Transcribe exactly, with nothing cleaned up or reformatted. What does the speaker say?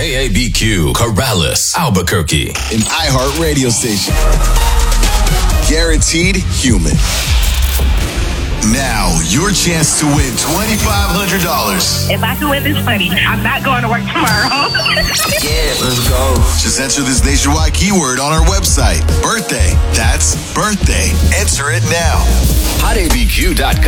K A B Q, Corrales, Albuquerque. An iHeart radio station. Guaranteed human. Now, your chance to win twenty-five hundred dollars. If I can win this money, I'm not going to work tomorrow. Yeah, let's go. Just enter this nationwide keyword on our website. Birthday. That's birthday. Enter it now. hot A B Q dot com.